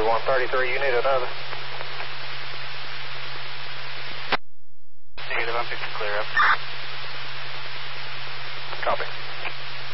133, you need another. Negative, I'm fixing to clear up.